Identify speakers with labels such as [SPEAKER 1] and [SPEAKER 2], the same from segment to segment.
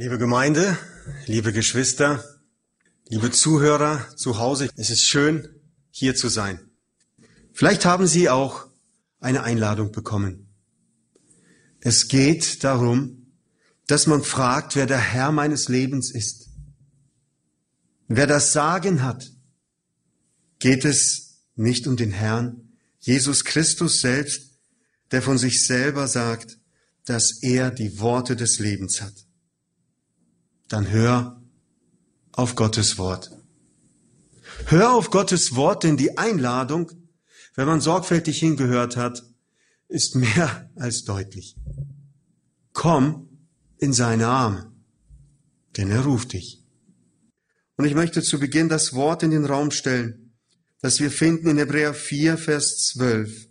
[SPEAKER 1] Liebe Gemeinde, liebe Geschwister, liebe Zuhörer zu Hause, es ist schön, hier zu sein. Vielleicht haben Sie auch eine Einladung bekommen. Es geht darum, dass man fragt, wer der Herr meines Lebens ist. Wer das Sagen hat, geht es nicht um den Herrn, Jesus Christus selbst, der von sich selber sagt, dass er die Worte des Lebens hat. Dann hör auf Gottes Wort. Hör auf Gottes Wort, denn die Einladung, wenn man sorgfältig hingehört hat, ist mehr als deutlich. Komm in seine Arme, denn er ruft dich. Und ich möchte zu Beginn das Wort in den Raum stellen, das wir finden in Hebräer 4, Vers 12.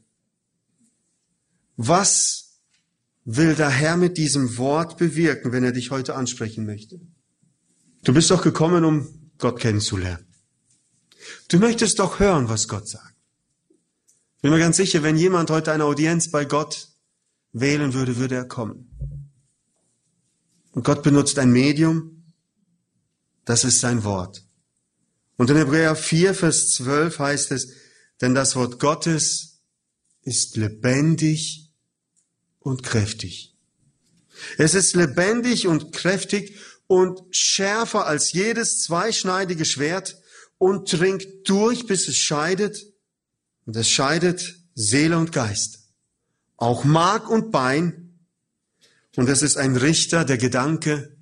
[SPEAKER 1] Was will der Herr mit diesem Wort bewirken, wenn er dich heute ansprechen möchte? Du bist doch gekommen, um Gott kennenzulernen. Du möchtest doch hören, was Gott sagt. Ich bin mir ganz sicher, wenn jemand heute eine Audienz bei Gott wählen würde, würde er kommen. Und Gott benutzt ein Medium, das ist sein Wort. Und in Hebräer 4, Vers 12 heißt es, denn das Wort Gottes ist lebendig und kräftig. Es ist lebendig und kräftig und schärfer als jedes zweischneidige Schwert und dringt durch, bis es scheidet. Und es scheidet Seele und Geist, auch Mark und Bein. Und es ist ein Richter der Gedanken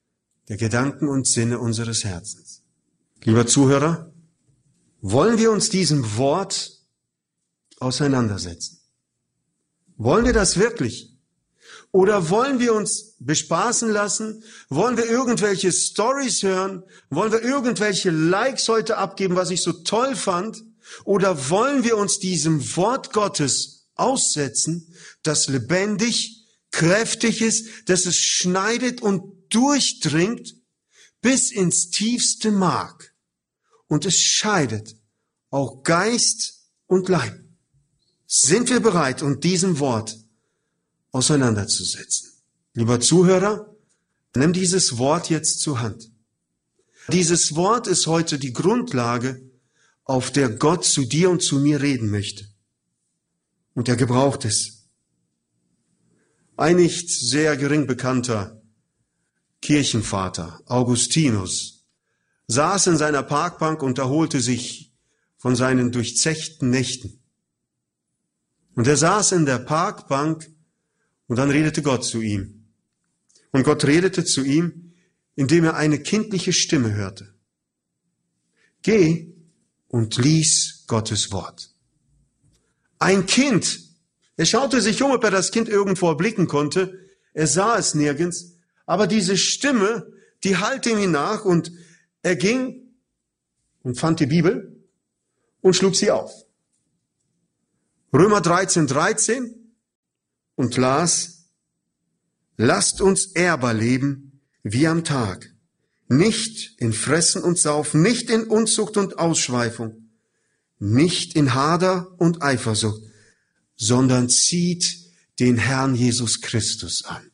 [SPEAKER 1] und Sinne unseres Herzens. Lieber Zuhörer, wollen wir uns diesem Wort auseinandersetzen? Wollen wir das wirklich? Oder wollen wir uns bespaßen lassen? Wollen wir irgendwelche Stories hören? Wollen wir irgendwelche Likes heute abgeben, was ich so toll fand? Oder wollen wir uns diesem Wort Gottes aussetzen, das lebendig, kräftig ist, dass es schneidet und durchdringt bis ins tiefste Mark? Und es scheidet auch Geist und Leib. Sind wir bereit, uns diesem Wort auseinanderzusetzen? Lieber Zuhörer, nimm dieses Wort jetzt zur Hand. Dieses Wort ist heute die Grundlage, auf der Gott zu dir und zu mir reden möchte. Und er gebraucht es. Ein nicht sehr gering bekannter Kirchenvater, Augustinus, saß in seiner Parkbank und erholte sich von seinen durchzechten Nächten. Und er saß in der Parkbank und dann redete Gott zu ihm. Und Gott redete zu ihm, indem er eine kindliche Stimme hörte. Geh und lies Gottes Wort. Ein Kind. Er schaute sich um, ob er das Kind irgendwo erblicken konnte. Er sah es nirgends. Aber diese Stimme, die hallte ihm nach und er ging und fand die Bibel und schlug sie auf. Römer 13 und las, lasst uns ehrbar leben wie am Tag, nicht in Fressen und Saufen, nicht in Unzucht und Ausschweifung, nicht in Hader und Eifersucht, sondern zieht den Herrn Jesus Christus an.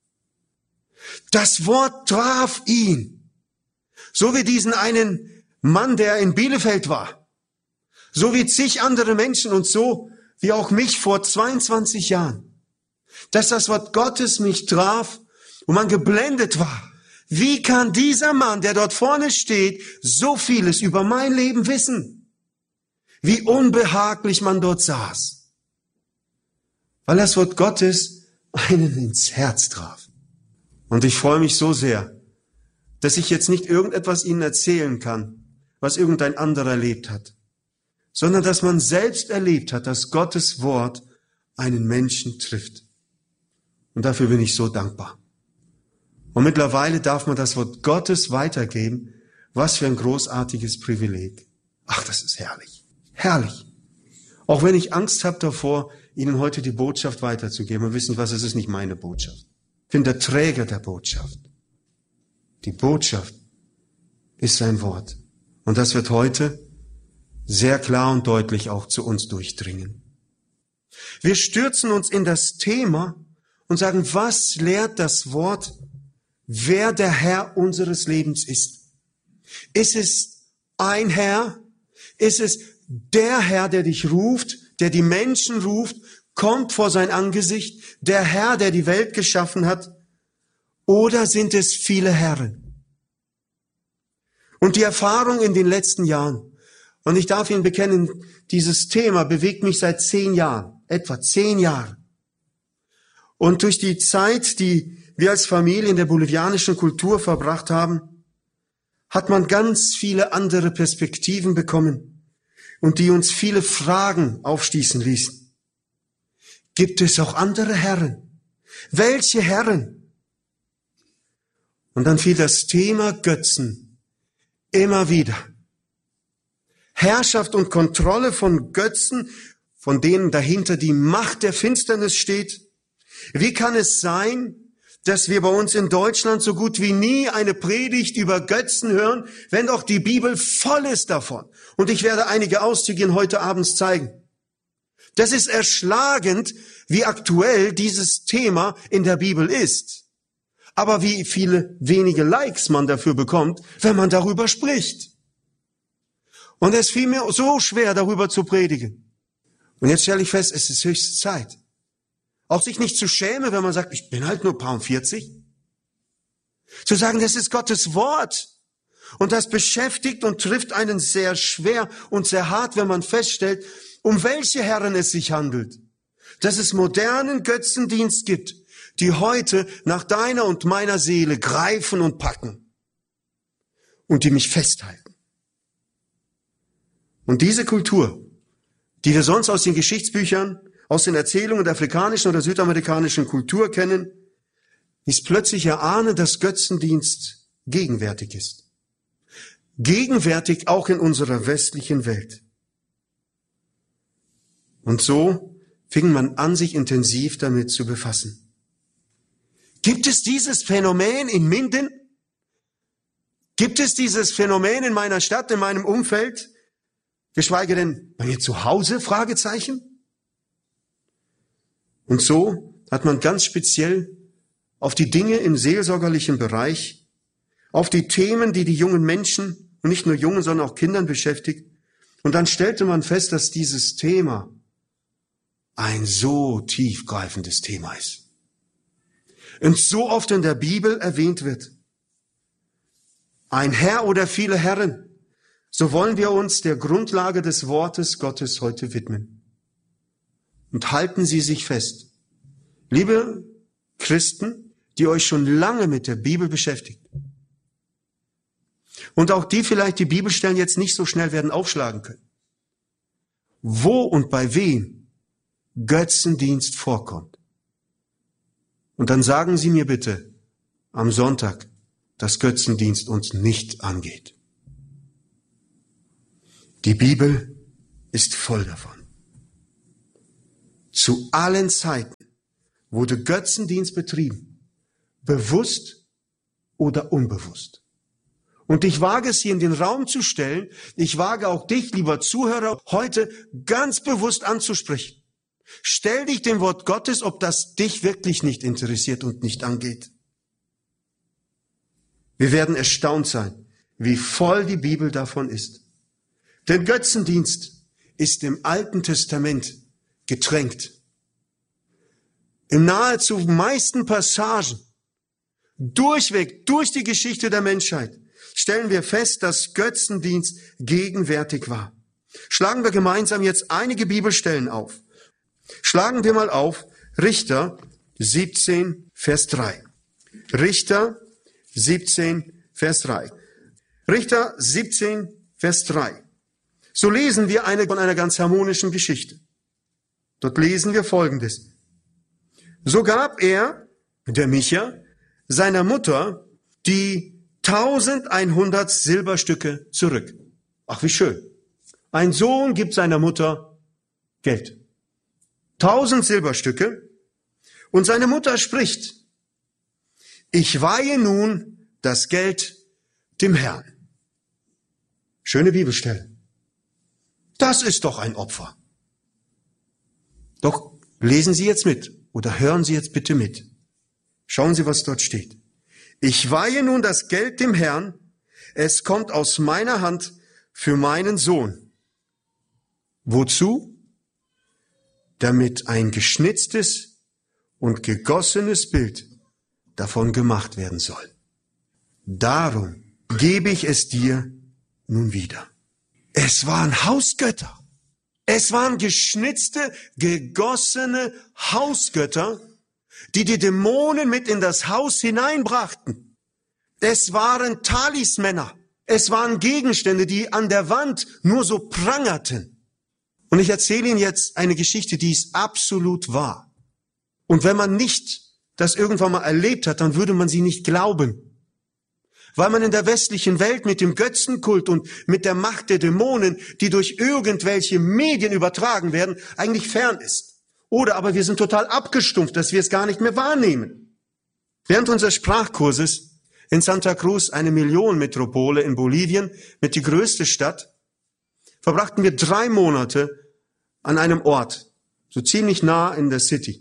[SPEAKER 1] Das Wort traf ihn, so wie diesen einen Mann, der in Bielefeld war, so wie zig andere Menschen und so wie auch mich vor 22 Jahren, dass das Wort Gottes mich traf und man geblendet war. Wie kann dieser Mann, der dort vorne steht, so vieles über mein Leben wissen? Wie unbehaglich man dort saß. Weil das Wort Gottes einen ins Herz traf. Und ich freue mich so sehr, dass ich jetzt nicht irgendetwas Ihnen erzählen kann, was irgendein anderer erlebt hat, sondern dass man selbst erlebt hat, dass Gottes Wort einen Menschen trifft. Und dafür bin ich so dankbar. Und mittlerweile darf man das Wort Gottes weitergeben. Was für ein großartiges Privileg. Ach, das ist herrlich. Herrlich. Auch wenn ich Angst habe davor, Ihnen heute die Botschaft weiterzugeben. Und wissen Sie was, es ist nicht meine Botschaft. Ich bin der Träger der Botschaft. Die Botschaft ist sein Wort. Und das wird heute sehr klar und deutlich auch zu uns durchdringen. Wir stürzen uns in das Thema und sagen, was lehrt das Wort wer der Herr unseres Lebens ist. Ist es ein Herr? Ist es der Herr, der dich ruft, der die Menschen ruft, kommt vor sein Angesicht, der Herr, der die Welt geschaffen hat? Oder sind es viele Herren? Und die Erfahrung in den letzten Jahren, und ich darf Ihnen bekennen, dieses Thema bewegt mich seit 10 Jahren, etwa 10 Jahre. Und durch die Zeit, die wir als Familie in der bolivianischen Kultur verbracht haben, hat man ganz viele andere Perspektiven bekommen und die uns viele Fragen aufstießen ließen. Gibt es auch andere Herren? Welche Herren? Und dann fiel das Thema Götzen immer wieder. Herrschaft und Kontrolle von Götzen, von denen dahinter die Macht der Finsternis steht. Wie kann es sein, dass wir bei uns in Deutschland so gut wie nie eine Predigt über Götzen hören, wenn doch die Bibel voll ist davon? Und ich werde einige Auszüge heute abends zeigen. Das ist erschlagend, wie aktuell dieses Thema in der Bibel ist. Aber wie viele wenige Likes man dafür bekommt, wenn man darüber spricht. Und es fiel mir so schwer, darüber zu predigen. Und jetzt stelle ich fest, es ist höchste Zeit. Auch sich nicht zu schämen, wenn man sagt, ich bin halt nur paar 40. Zu sagen, das ist Gottes Wort. Und das beschäftigt und trifft einen sehr schwer und sehr hart, wenn man feststellt, um welche Herren es sich handelt. Dass es modernen Götzendienst gibt, die heute nach deiner und meiner Seele greifen und packen. Und die mich festhalten. Und diese Kultur, die wir sonst aus den Geschichtsbüchern, aus den Erzählungen der afrikanischen oder südamerikanischen Kultur kennen, ist plötzlich erahnen, dass Götzendienst gegenwärtig ist. Gegenwärtig auch in unserer westlichen Welt. Und so fing man an, sich intensiv damit zu befassen. Gibt es dieses Phänomen in Minden? Gibt es dieses Phänomen in meiner Stadt, in meinem Umfeld? Geschweige denn bei mir zu Hause? Fragezeichen. Und so hat man ganz speziell auf die Dinge im seelsorgerlichen Bereich, auf die Themen, die die jungen Menschen, und nicht nur Jungen, sondern auch Kindern beschäftigt. Und dann stellte man fest, dass dieses Thema ein so tiefgreifendes Thema ist. Und so oft in der Bibel erwähnt wird. Ein Herr oder viele Herren. So wollen wir uns der Grundlage des Wortes Gottes heute widmen. Und halten Sie sich fest. Liebe Christen, die euch schon lange mit der Bibel beschäftigt. Und auch die vielleicht die Bibelstellen jetzt nicht so schnell werden aufschlagen können. Wo und bei wem Götzendienst vorkommt. Und dann sagen Sie mir bitte am Sonntag, dass Götzendienst uns nicht angeht. Die Bibel ist voll davon. Zu allen Zeiten wurde Götzendienst betrieben, bewusst oder unbewusst. Und ich wage es hier in den Raum zu stellen, ich wage auch dich, lieber Zuhörer, heute ganz bewusst anzusprechen. Stell dich dem Wort Gottes, ob das dich wirklich nicht interessiert und nicht angeht. Wir werden erstaunt sein, wie voll die Bibel davon ist. Denn Götzendienst ist im Alten Testament getränkt. In nahezu meisten Passagen, durchweg, durch die Geschichte der Menschheit, stellen wir fest, dass Götzendienst gegenwärtig war. Schlagen wir gemeinsam jetzt einige Bibelstellen auf. Schlagen wir mal auf Richter 17, Vers 3. Richter 17, Vers 3. Richter 17, Vers 3. So lesen wir von einer ganz harmonischen Geschichte. Dort lesen wir Folgendes. So gab er, der Micha, seiner Mutter die 1100 Silberstücke zurück. Ach, wie schön. Ein Sohn gibt seiner Mutter Geld. 1000 Silberstücke. Und seine Mutter spricht, ich weihe nun das Geld dem Herrn. Schöne Bibelstelle. Das ist doch ein Opfer. Doch lesen Sie jetzt mit oder hören Sie jetzt bitte mit. Schauen Sie, was dort steht. Ich weihe nun das Geld dem Herrn, es kommt aus meiner Hand für meinen Sohn. Wozu? Damit ein geschnitztes und gegossenes Bild davon gemacht werden soll. Darum gebe ich es dir nun wieder. Es waren Hausgötter. Es waren geschnitzte, gegossene Hausgötter, die die Dämonen mit in das Haus hineinbrachten. Es waren Talismänner. Es waren Gegenstände, die an der Wand nur so prangerten. Und ich erzähle Ihnen jetzt eine Geschichte, die ist absolut wahr. Und wenn man nicht das irgendwann mal erlebt hat, dann würde man sie nicht glauben. Weil man in der westlichen Welt mit dem Götzenkult und mit der Macht der Dämonen, die durch irgendwelche Medien übertragen werden, eigentlich fern ist. Oder aber wir sind total abgestumpft, dass wir es gar nicht mehr wahrnehmen. Während unseres Sprachkurses in Santa Cruz, eine Millionenmetropole in Bolivien, mit die größte Stadt, verbrachten wir 3 Monate an einem Ort, so ziemlich nah in der City.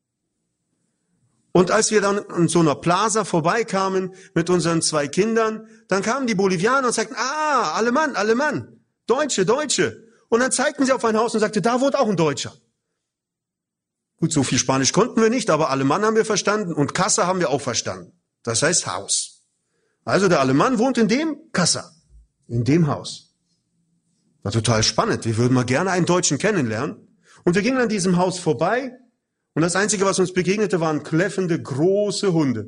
[SPEAKER 1] Und als wir dann an so einer Plaza vorbeikamen mit unseren 2 Kindern, dann kamen die Bolivianer und sagten, Alemann, Deutsche. Und dann zeigten sie auf ein Haus und sagten, da wohnt auch ein Deutscher. Gut, so viel Spanisch konnten wir nicht, aber Alemann haben wir verstanden und Casa haben wir auch verstanden. Das heißt Haus. Also der Alemann wohnt in dem Casa, in dem Haus. War total spannend. Wir würden mal gerne einen Deutschen kennenlernen. Und wir gingen an diesem Haus vorbei. Und das Einzige, was uns begegnete, waren kläffende, große Hunde.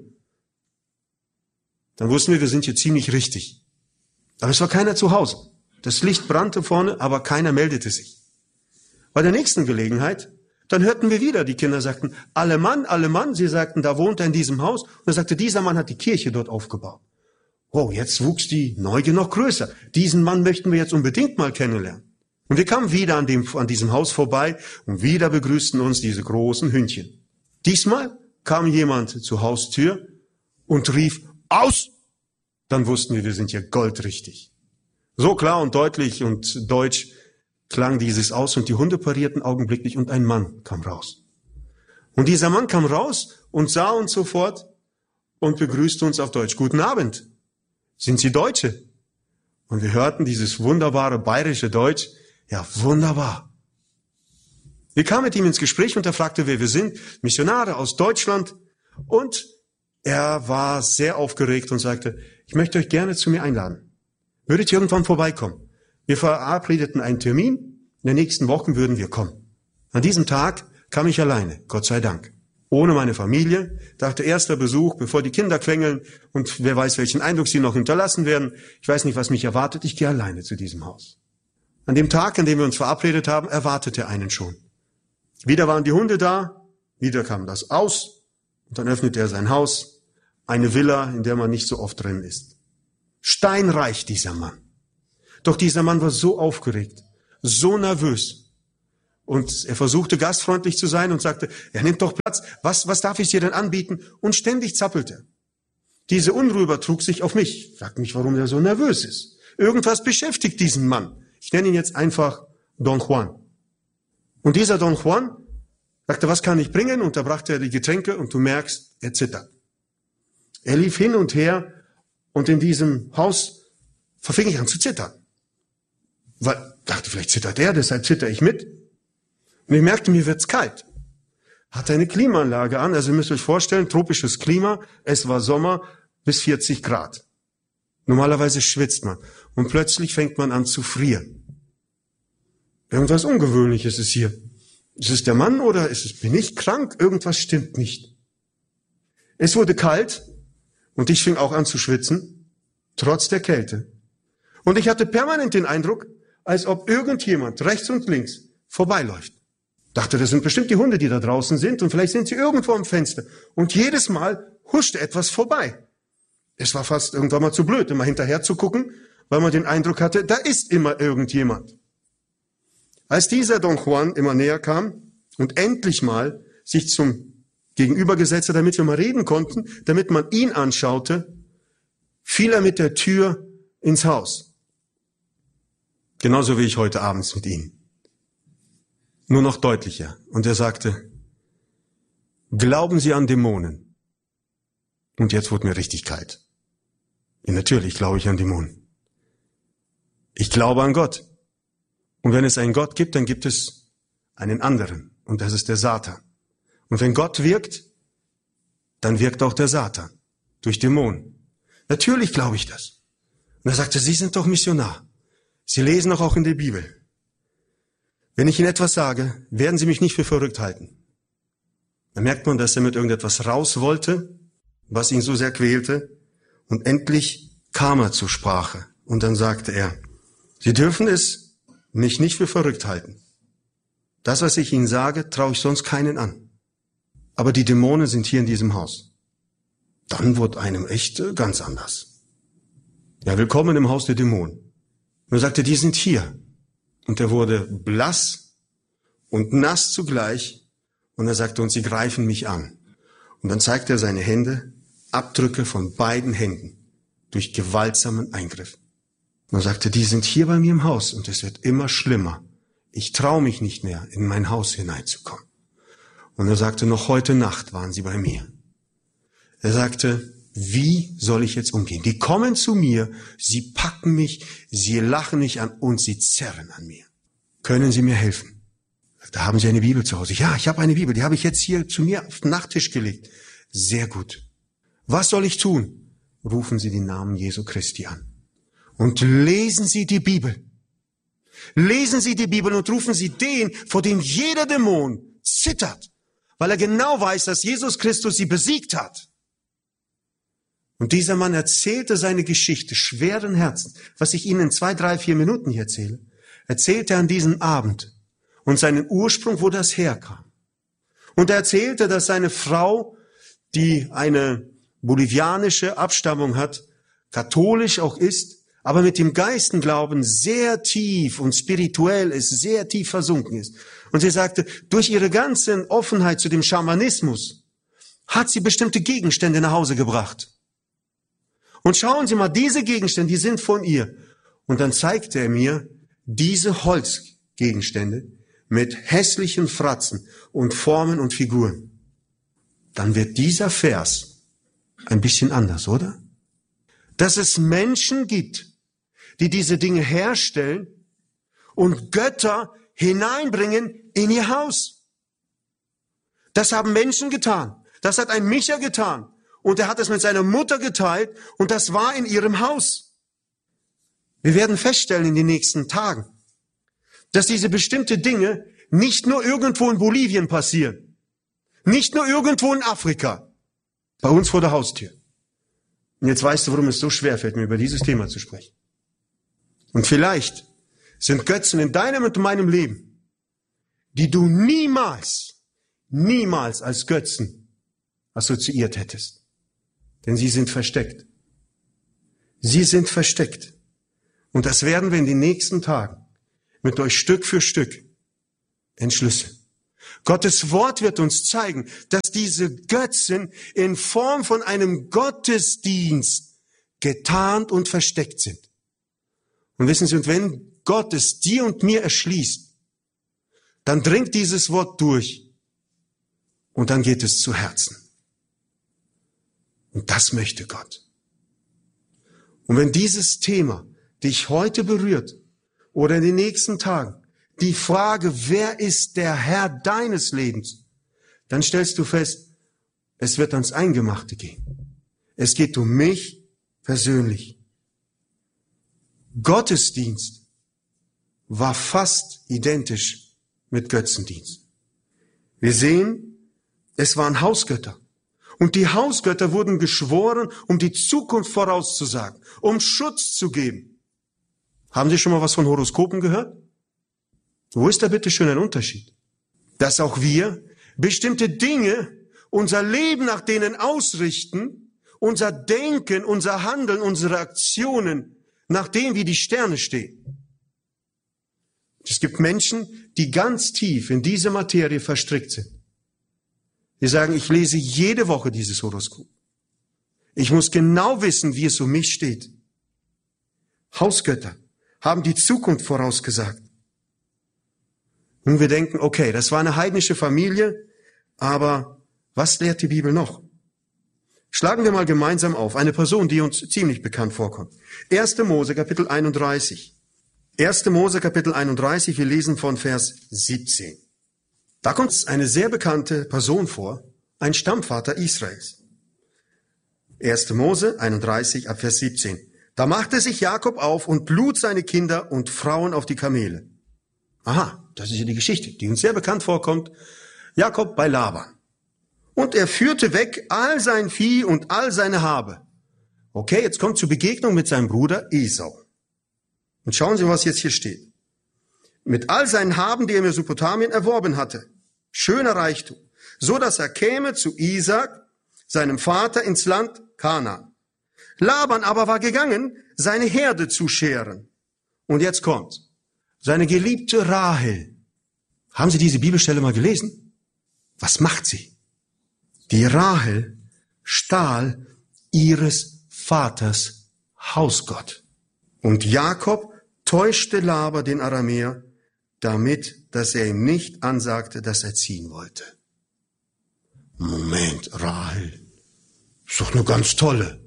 [SPEAKER 1] Dann wussten wir sind hier ziemlich richtig. Aber es war keiner zu Hause. Das Licht brannte vorne, aber keiner meldete sich. Bei der nächsten Gelegenheit, dann hörten wir wieder, die Kinder sagten, Alemann. Sie sagten, da wohnt er in diesem Haus. Und er sagte, dieser Mann hat die Kirche dort aufgebaut. Oh, jetzt wuchs die Neugier noch größer. Diesen Mann möchten wir jetzt unbedingt mal kennenlernen. Und wir kamen wieder an diesem Haus vorbei und wieder begrüßten uns diese großen Hündchen. Diesmal kam jemand zur Haustür und rief, aus! Dann wussten wir sind hier goldrichtig. So klar und deutlich und deutsch klang dieses aus und die Hunde parierten augenblicklich und ein Mann kam raus. Und dieser Mann kam raus und sah uns sofort und begrüßte uns auf Deutsch. Guten Abend. Sind Sie Deutsche? Und wir hörten dieses wunderbare bayerische Deutsch. Ja, wunderbar. Wir kamen mit ihm ins Gespräch und er fragte, wer wir sind. Missionare aus Deutschland. Und er war sehr aufgeregt und sagte, ich möchte euch gerne zu mir einladen. Würdet ihr irgendwann vorbeikommen? Wir verabredeten einen Termin. In den nächsten Wochen würden wir kommen. An diesem Tag kam ich alleine, Gott sei Dank. Ohne meine Familie, dachte erster Besuch, bevor die Kinder quengeln und wer weiß, welchen Eindruck sie noch hinterlassen werden. Ich weiß nicht, was mich erwartet. Ich gehe alleine zu diesem Haus. An dem Tag, an dem wir uns verabredet haben, erwartete er einen schon. Wieder waren die Hunde da, wieder kam das aus und dann öffnete er sein Haus, eine Villa, in der man nicht so oft drin ist. Steinreich dieser Mann. Doch dieser Mann war so aufgeregt, so nervös. Und er versuchte gastfreundlich zu sein und sagte, ja, nimmt doch Platz, was darf ich dir denn anbieten? Und ständig zappelte. Diese Unruhe übertrug sich auf mich. Ich fragte mich, warum er so nervös ist. Irgendwas beschäftigt diesen Mann. Ich nenne ihn jetzt einfach Don Juan. Und dieser Don Juan sagte, was kann ich bringen? Und da brachte er die Getränke und du merkst, er zittert. Er lief hin und her und in diesem Haus verfing ich an zu zittern. Weil, dachte, vielleicht zittert er, deshalb zitter ich mit. Und ich merkte, mir wird's kalt. Hatte eine Klimaanlage an, also ihr müsst euch vorstellen, tropisches Klima, es war Sommer bis 40 Grad. Normalerweise schwitzt man und plötzlich fängt man an zu frieren. Irgendwas Ungewöhnliches ist hier. Ist es der Mann oder bin ich krank? Irgendwas stimmt nicht. Es wurde kalt und ich fing auch an zu schwitzen, trotz der Kälte. Und ich hatte permanent den Eindruck, als ob irgendjemand rechts und links vorbeiläuft. Dachte, das sind bestimmt die Hunde, die da draußen sind und vielleicht sind sie irgendwo am Fenster. Und jedes Mal huschte etwas vorbei. Es war fast irgendwann mal zu blöd, immer hinterher zu gucken, weil man den Eindruck hatte, da ist immer irgendjemand. Als dieser Don Juan immer näher kam und endlich mal sich zum Gegenüber gesetzt hat, damit wir mal reden konnten, damit man ihn anschaute, fiel er mit der Tür ins Haus. Genauso wie ich heute abends mit Ihnen. Nur noch deutlicher. Und er sagte, glauben Sie an Dämonen? Und jetzt wurde mir richtig kalt. Ja, natürlich glaube ich an Dämonen. Ich glaube an Gott. Und wenn es einen Gott gibt, dann gibt es einen anderen. Und das ist der Satan. Und wenn Gott wirkt, dann wirkt auch der Satan. Durch Dämonen. Natürlich glaube ich das. Und er sagte, Sie sind doch Missionar. Sie lesen doch auch in der Bibel. Wenn ich Ihnen etwas sage, werden Sie mich nicht für verrückt halten. Dann merkt man, dass er mit irgendetwas raus wollte, was ihn so sehr quälte. Und endlich kam er zur Sprache. Und dann sagte er, Sie dürfen es mich nicht für verrückt halten. Das, was ich Ihnen sage, traue ich sonst keinen an. Aber die Dämonen sind hier in diesem Haus. Dann wurde einem echt ganz anders. Ja, willkommen im Haus der Dämonen. Und er sagte, die sind hier. Und er wurde blass und nass zugleich. Und er sagte, und sie greifen mich an. Und dann zeigte er seine Hände, Abdrücke von beiden Händen, durch gewaltsamen Eingriff. Und er sagte, die sind hier bei mir im Haus und es wird immer schlimmer. Ich traue mich nicht mehr, in mein Haus hineinzukommen. Und er sagte, noch heute Nacht waren sie bei mir. Er sagte, wie soll ich jetzt umgehen? Die kommen zu mir, sie packen mich, sie lachen mich an und sie zerren an mir. Können Sie mir helfen? Da haben Sie eine Bibel zu Hause. Ja, ich habe eine Bibel, die habe ich jetzt hier zu mir auf den Nachttisch gelegt. Sehr gut. Was soll ich tun? Rufen Sie den Namen Jesu Christi an. Und lesen Sie die Bibel. Lesen Sie die Bibel und rufen Sie den, vor dem jeder Dämon zittert, weil er genau weiß, dass Jesus Christus sie besiegt hat. Und dieser Mann erzählte seine Geschichte schweren Herzens, was ich Ihnen in 2, 3, 4 Minuten hier erzähle, erzählte er an diesem Abend und seinen Ursprung, wo das herkam. Und er erzählte, dass seine Frau, die eine bolivianische Abstammung hat, katholisch auch ist, aber mit dem Geistenglauben sehr tief und spirituell ist, sehr tief versunken ist. Und sie sagte, durch ihre ganze Offenheit zu dem Schamanismus hat sie bestimmte Gegenstände nach Hause gebracht. Und schauen Sie mal, diese Gegenstände, die sind von ihr. Und dann zeigte er mir diese Holzgegenstände mit hässlichen Fratzen und Formen und Figuren. Dann wird dieser Vers ein bisschen anders, oder? Dass es Menschen gibt, die diese Dinge herstellen und Götter hineinbringen in ihr Haus. Das haben Menschen getan. Das hat ein Micha getan. Und er hat es mit seiner Mutter geteilt und das war in ihrem Haus. Wir werden feststellen in den nächsten Tagen, dass diese bestimmte Dinge nicht nur irgendwo in Bolivien passieren, nicht nur irgendwo in Afrika, bei uns vor der Haustür. Und jetzt weißt du, warum es so schwer fällt, mir über dieses Thema zu sprechen. Und vielleicht sind Götzen in deinem und meinem Leben, die du niemals als Götzen assoziiert hättest. Denn sie sind versteckt. Sie sind versteckt. Und das werden wir in den nächsten Tagen mit euch Stück für Stück entschlüsseln. Gottes Wort wird uns zeigen, dass diese Götzen in Form von einem Gottesdienst getarnt und versteckt sind. Und wissen Sie, und wenn Gott es dir und mir erschließt, dann dringt dieses Wort durch und dann geht es zu Herzen. Und das möchte Gott. Und wenn dieses Thema dich heute berührt oder in den nächsten Tagen, die Frage, wer ist der Herr deines Lebens, dann stellst du fest, es wird ans Eingemachte gehen. Es geht um mich persönlich. Gottesdienst war fast identisch mit Götzendienst. Wir sehen, es waren Hausgötter. Und die Hausgötter wurden geschworen, um die Zukunft vorauszusagen, um Schutz zu geben. Haben Sie schon mal was von Horoskopen gehört? Wo ist da bitte schön ein Unterschied? Dass auch wir bestimmte Dinge, unser Leben nach denen ausrichten, unser Denken, unser Handeln, unsere Aktionen, nach dem wie die Sterne stehen. Es gibt Menschen, die ganz tief in diese Materie verstrickt sind. Die sagen, ich lese jede Woche dieses Horoskop. Ich muss genau wissen, wie es um mich steht. Hausgötter haben die Zukunft vorausgesagt. Und wir denken, okay, das war eine heidnische Familie, aber was lehrt die Bibel noch? Schlagen wir mal gemeinsam auf eine Person, die uns ziemlich bekannt vorkommt. 1. Mose, Kapitel 31. 1. Mose, Kapitel 31, wir lesen von Vers 17. Da kommt eine sehr bekannte Person vor, ein Stammvater Israels. 1. Mose 31, ab Vers 17. Da machte sich Jakob auf und lud seine Kinder und Frauen auf die Kamele. Aha, das ist ja die Geschichte, die uns sehr bekannt vorkommt. Jakob bei Laban. Und er führte weg all sein Vieh und all seine Habe. Okay, jetzt kommt zur Begegnung mit seinem Bruder Esau. Und schauen Sie, was jetzt hier steht. Mit all seinen Haben, die er in Mesopotamien erworben hatte. Schöner Reichtum. So dass er käme zu Isaak, seinem Vater, ins Land Kanaan. Laban aber war gegangen, seine Herde zu scheren. Und jetzt kommt seine geliebte Rahel. Haben Sie diese Bibelstelle mal gelesen? Was macht sie? Die Rahel stahl ihres Vaters Hausgott. Und Jakob täuschte Laban den Aramäer, damit, dass er ihm nicht ansagte, dass er ziehen wollte. Moment, Rahel, ist doch eine ganz tolle.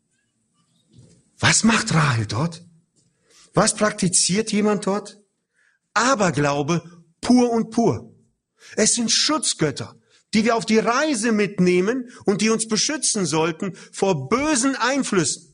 [SPEAKER 1] Was macht Rahel dort? Was praktiziert jemand dort? Aberglaube pur und pur. Es sind Schutzgötter, die wir auf die Reise mitnehmen und die uns beschützen sollten vor bösen Einflüssen.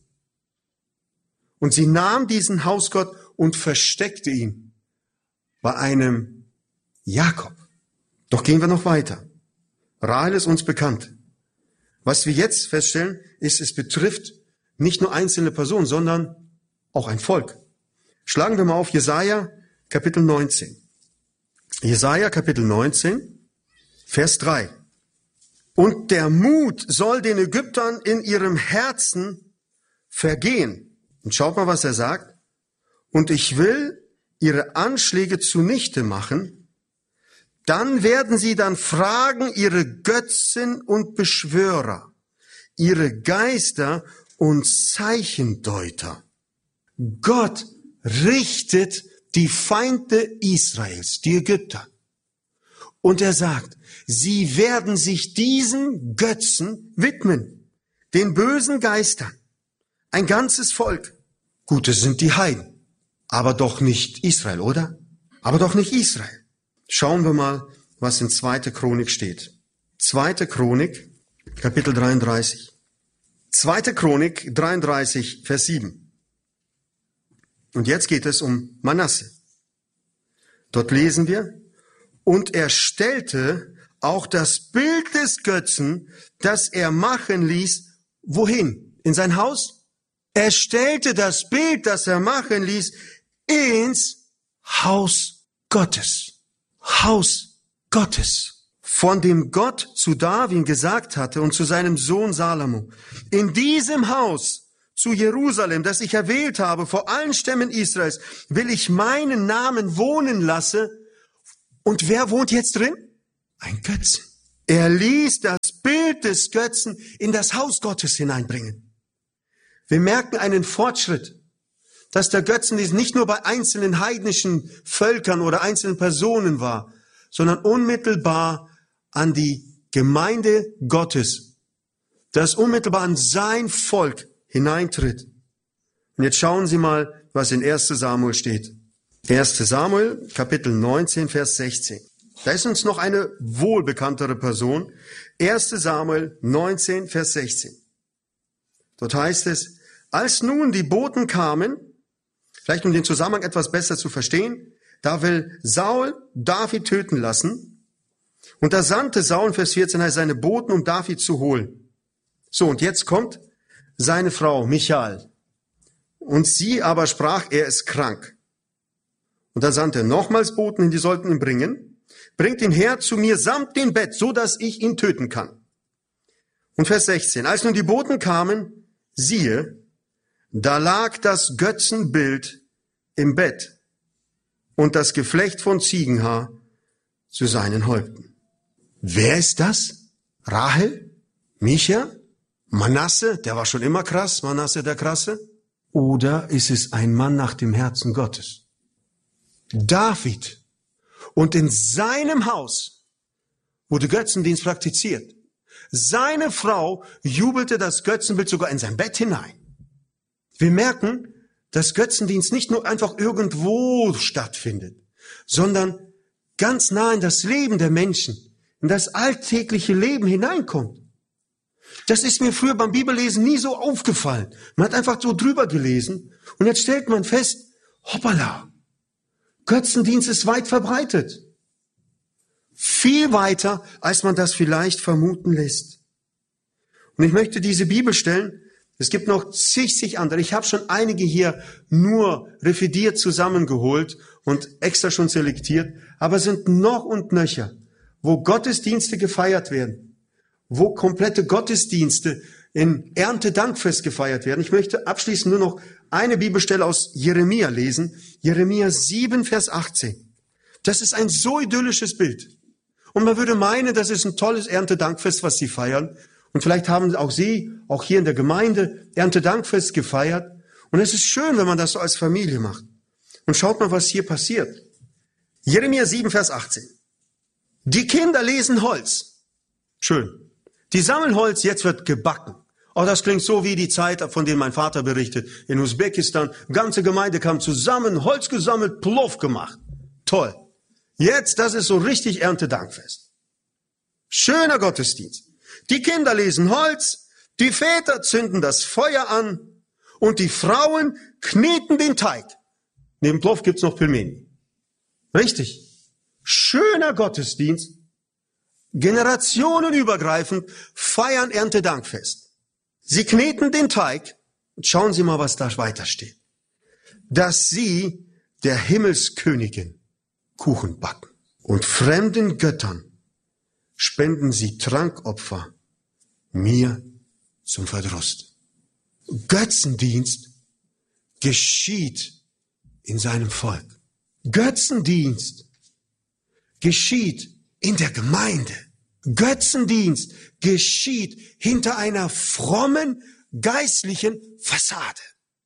[SPEAKER 1] Und sie nahm diesen Hausgott und versteckte ihn bei einem Jakob. Doch gehen wir noch weiter. Rahel ist uns bekannt. Was wir jetzt feststellen, ist, es betrifft nicht nur einzelne Personen, sondern auch ein Volk. Schlagen wir mal auf Jesaja, Kapitel 19. Jesaja, Kapitel 19, Vers 3. Und der Mut soll den Ägyptern in ihrem Herzen vergehen. Und schaut mal, was er sagt. Und ich will ihre Anschläge zunichte machen. Dann werden sie dann fragen, ihre Götzen und Beschwörer, ihre Geister und Zeichendeuter. Gott richtet die Feinde Israels, die Ägypter. Und er sagt, sie werden sich diesen Götzen widmen, den bösen Geistern, ein ganzes Volk. Gut, es sind die Heiden, aber doch nicht Israel, oder? Aber doch nicht Israel. Schauen wir mal, was in 2. Chronik steht. 2. Chronik, Kapitel 33. 2. Chronik 33, Vers 7. Und jetzt geht es um Manasse. Dort lesen wir, und er stellte auch das Bild des Götzen, das er machen ließ, wohin? In sein Haus? Er stellte das Bild, das er machen ließ, ins Haus Gottes. Haus Gottes. Von dem Gott zu David gesagt hatte und zu seinem Sohn Salomo. In diesem Haus zu Jerusalem, das ich erwählt habe, vor allen Stämmen Israels, will ich meinen Namen wohnen lassen. Und wer wohnt jetzt drin? Ein Götzen. Er ließ das Bild des Götzen in das Haus Gottes hineinbringen. Wir merken einen Fortschritt, dass der Götzendienst nicht nur bei einzelnen heidnischen Völkern oder einzelnen Personen war, sondern unmittelbar an die Gemeinde Gottes, das unmittelbar an sein Volk hineintritt. Und jetzt schauen Sie mal, was in 1. Samuel steht. 1. Samuel, Kapitel 19, Vers 16. Da ist uns noch eine wohlbekanntere Person. 1. Samuel 19, Vers 16. Dort heißt es, als nun die Boten kamen, vielleicht um den Zusammenhang etwas besser zu verstehen, da will Saul David töten lassen. Und da sandte Saul, Vers 14, seine Boten, um David zu holen. So, und jetzt kommt seine Frau, Michal. Und sie aber sprach, er ist krank. Und da sandte er nochmals Boten hin, die sollten ihn bringen. Bringt ihn her zu mir samt dem Bett, so dass ich ihn töten kann. Und Vers 16, als nun die Boten kamen, siehe, da lag das Götzenbild im Bett und das Geflecht von Ziegenhaar zu seinen Häupten. Wer ist das? Rahel? Micha? Manasse? Der war schon immer krass, Manasse der Krasse? Oder ist es ein Mann nach dem Herzen Gottes? David. Und in seinem Haus wurde Götzendienst praktiziert. Seine Frau jubelte das Götzenbild sogar in sein Bett hinein. Wir merken, dass Götzendienst nicht nur einfach irgendwo stattfindet, sondern ganz nah in das Leben der Menschen, in das alltägliche Leben hineinkommt. Das ist mir früher beim Bibellesen nie so aufgefallen. Man hat einfach so drüber gelesen und jetzt stellt man fest, hoppala, Götzendienst ist weit verbreitet. Viel weiter, als man das vielleicht vermuten lässt. Und ich möchte diese Bibelstellen, es gibt noch zig andere, ich habe schon einige hier nur revidiert zusammengeholt und extra schon selektiert, aber es sind noch und nöcher, wo Gottesdienste gefeiert werden, wo komplette Gottesdienste in Erntedankfest gefeiert werden. Ich möchte abschließend nur noch eine Bibelstelle aus Jeremia lesen, Jeremia 7, Vers 18. Das ist ein so idyllisches Bild. Und man würde meinen, das ist ein tolles Erntedankfest, was sie feiern. Und vielleicht haben auch Sie, auch hier in der Gemeinde, Erntedankfest gefeiert. Und es ist schön, wenn man das so als Familie macht. Und schaut mal, was hier passiert. Jeremia 7, Vers 18. Die Kinder lesen Holz. Schön. Die sammeln Holz, jetzt wird gebacken. Oh, das klingt so wie die Zeit, von der mein Vater berichtet. In Usbekistan, ganze Gemeinde kam zusammen, Holz gesammelt, Plov gemacht. Toll. Jetzt, das ist so richtig Erntedankfest. Schöner Gottesdienst. Die Kinder lesen Holz, die Väter zünden das Feuer an und die Frauen kneten den Teig. Neben Plov gibt's noch Pelmeni. Richtig. Schöner Gottesdienst. Generationenübergreifend feiern Erntedankfest. Sie kneten den Teig und schauen Sie mal, was da weiter steht. Dass sie der Himmelskönigin Kuchen backen und fremden Göttern spenden sie Trankopfer mir zum Verdruss. Götzendienst geschieht in seinem Volk. Götzendienst geschieht in der Gemeinde. Götzendienst geschieht hinter einer frommen, geistlichen Fassade.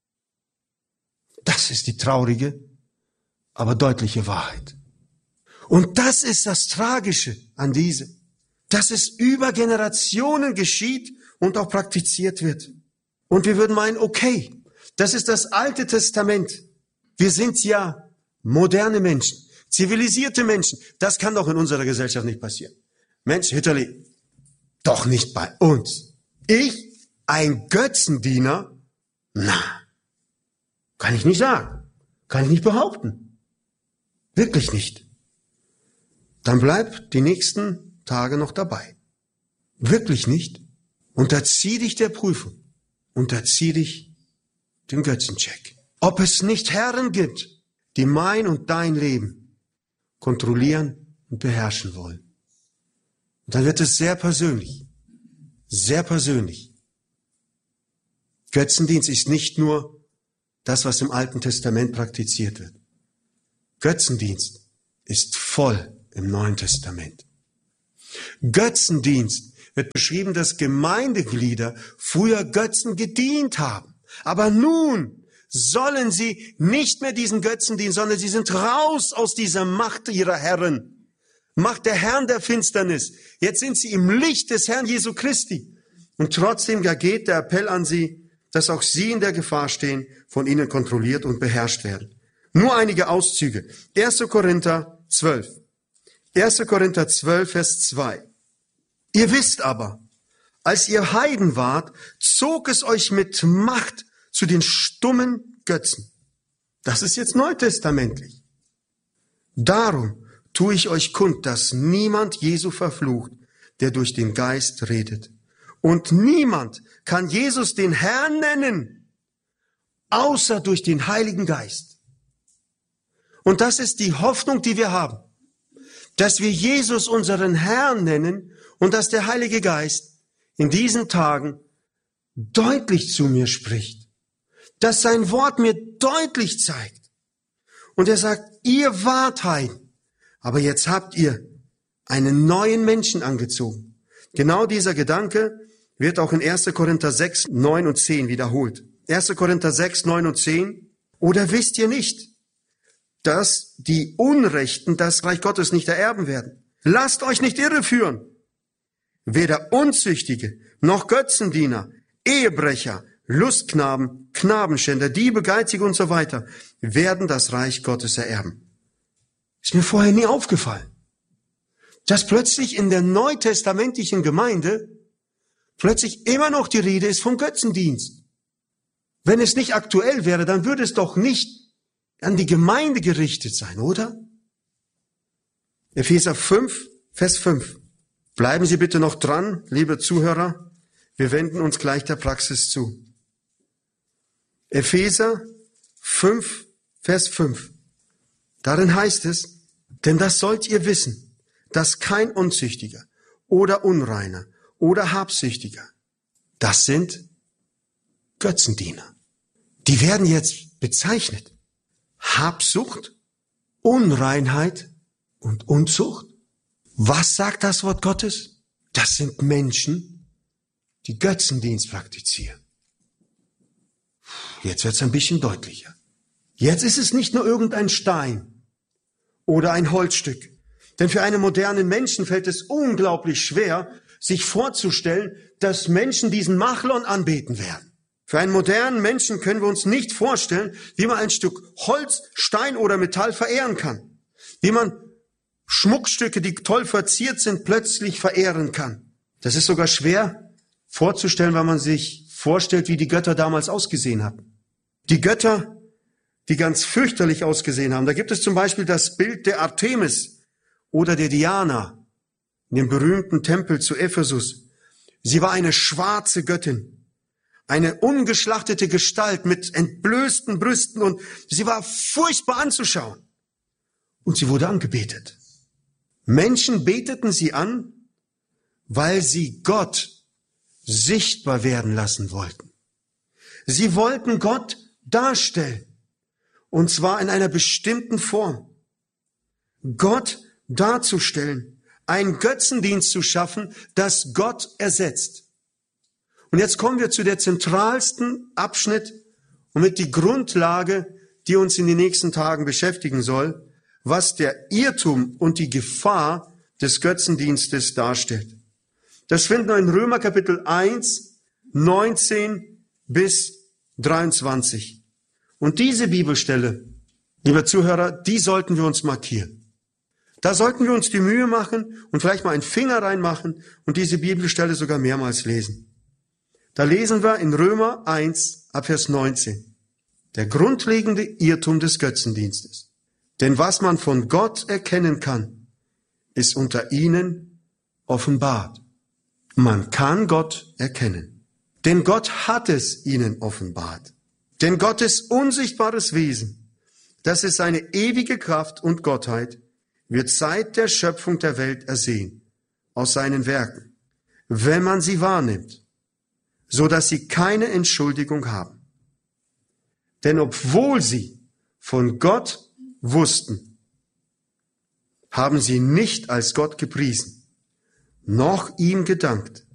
[SPEAKER 1] Das ist die traurige, aber deutliche Wahrheit. Und das ist das Tragische an diese, dass es über Generationen geschieht und auch praktiziert wird. Und wir würden meinen, okay, das ist das Alte Testament. Wir sind ja moderne Menschen, zivilisierte Menschen. Das kann doch in unserer Gesellschaft nicht passieren. Mensch, Hitterli, doch nicht bei uns. Ich, ein Götzendiener? Na, kann ich nicht sagen. Kann ich nicht behaupten. Wirklich nicht. Dann bleib die nächsten Tage noch dabei. Wirklich nicht. Unterzieh dich der Prüfung. Unterzieh dich dem Götzencheck. Ob es nicht Herren gibt, die mein und dein Leben kontrollieren und beherrschen wollen. Und dann wird es sehr persönlich. Sehr persönlich. Götzendienst ist nicht nur das, was im Alten Testament praktiziert wird. Götzendienst ist voll im Neuen Testament. Götzendienst wird beschrieben, dass Gemeindeglieder früher Götzen gedient haben. Aber nun sollen sie nicht mehr diesen Götzen dienen, sondern sie sind raus aus dieser Macht ihrer Herren. Macht der Herrn der Finsternis. Jetzt sind sie im Licht des Herrn Jesu Christi. Und trotzdem geht der Appell an sie, dass auch sie in der Gefahr stehen, von ihnen kontrolliert und beherrscht werden. Nur einige Auszüge. 1. Korinther 12. 1. Korinther 12, Vers 2. Ihr wisst aber, als ihr Heiden wart, zog es euch mit Macht zu den stummen Götzen. Das ist jetzt neutestamentlich. Darum tue ich euch kund, dass niemand Jesu verflucht, der durch den Geist redet. Und niemand kann Jesus den Herrn nennen, außer durch den Heiligen Geist. Und das ist die Hoffnung, die wir haben, dass wir Jesus unseren Herrn nennen und dass der Heilige Geist in diesen Tagen deutlich zu mir spricht, dass sein Wort mir deutlich zeigt. Und er sagt, ihr wart Heiden, aber jetzt habt ihr einen neuen Menschen angezogen. Genau dieser Gedanke wird auch in 1. Korinther 6, 9 und 10 wiederholt. 1. Korinther 6, 9 und 10. Oder wisst ihr nicht, dass die Unrechten das Reich Gottes nicht ererben werden? Lasst euch nicht irreführen. weder Unzüchtige, noch Götzendiener, Ehebrecher, Lustknaben, Knabenschänder, Diebe, Geizige und so weiter, werden das Reich Gottes ererben. Ist mir vorher nie aufgefallen, dass plötzlich in der neutestamentlichen Gemeinde plötzlich immer noch die Rede ist vom Götzendienst. Wenn es nicht aktuell wäre, dann würde es doch nicht an die Gemeinde gerichtet sein, oder? Epheser 5, Vers 5. Bleiben Sie bitte noch dran, liebe Zuhörer. Wir wenden uns gleich der Praxis zu. Epheser 5, Vers 5. Darin heißt es, denn das sollt ihr wissen, dass kein Unzüchtiger oder Unreiner oder Habsüchtiger, das sind Götzendiener. Die werden jetzt bezeichnet. Habsucht, Unreinheit und Unzucht. Was sagt das Wort Gottes? Das sind Menschen, die Götzendienst praktizieren. Jetzt wird es ein bisschen deutlicher. Jetzt ist es nicht nur irgendein Stein oder ein Holzstück. Denn für einen modernen Menschen fällt es unglaublich schwer, sich vorzustellen, dass Menschen diesen Machlon anbeten werden. Für einen modernen Menschen können wir uns nicht vorstellen, wie man ein Stück Holz, Stein oder Metall verehren kann. Wie man Schmuckstücke, die toll verziert sind, plötzlich verehren kann. Das ist sogar schwer vorzustellen, weil man sich vorstellt, wie die Götter damals ausgesehen hatten. Die Götter, die ganz fürchterlich ausgesehen haben. Da gibt es zum Beispiel das Bild der Artemis oder der Diana in dem berühmten Tempel zu Ephesus. Sie war eine schwarze Göttin, eine ungeschlachtete Gestalt mit entblößten Brüsten und sie war furchtbar anzuschauen. Und sie wurde angebetet. Menschen beteten sie an, weil sie Gott sichtbar werden lassen wollten. Sie wollten Gott darstellen, und zwar in einer bestimmten Form. Gott darzustellen, einen Götzendienst zu schaffen, das Gott ersetzt. Und jetzt kommen wir zu der zentralsten Abschnitt und mit die Grundlage, die uns in den nächsten Tagen beschäftigen soll, was der Irrtum und die Gefahr des Götzendienstes darstellt. Das finden wir in Römer Kapitel 1, 19 bis 23. Und diese Bibelstelle, lieber Zuhörer, die sollten wir uns markieren. Da sollten wir uns die Mühe machen und vielleicht mal einen Finger reinmachen und diese Bibelstelle sogar mehrmals lesen. Da lesen wir in Römer 1, ab Vers 19. Der grundlegende Irrtum des Götzendienstes. Denn was man von Gott erkennen kann, ist unter ihnen offenbart. Man kann Gott erkennen. Denn Gott hat es ihnen offenbart. Denn Gottes unsichtbares Wesen, das ist seine ewige Kraft und Gottheit, wird seit der Schöpfung der Welt ersehen, aus seinen Werken, wenn man sie wahrnimmt, so dass sie keine Entschuldigung haben. Denn obwohl sie von Gott wussten, haben sie nicht als Gott gepriesen, noch ihm gedankt,